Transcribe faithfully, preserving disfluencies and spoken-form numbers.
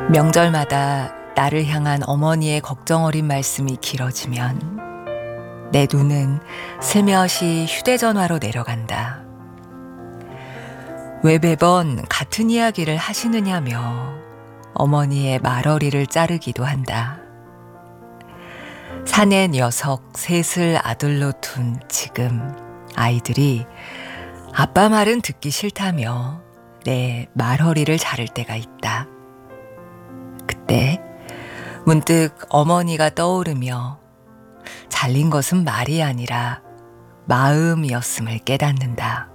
명절마다 나를 향한 어머니의 걱정 어린 말씀이 길어지면 내 눈은 슬며시 휴대전화로 내려간다. 왜 매번 같은 이야기를 하시느냐며 어머니의 말어리를 자르기도 한다. 사내 녀석 셋을 아들로 둔 지금 아이들이 아빠 말은 듣기 싫다며 내 말허리를 자를 때가 있다. 그때 문득 어머니가 떠오르며 잘린 것은 말이 아니라 마음이었음을 깨닫는다.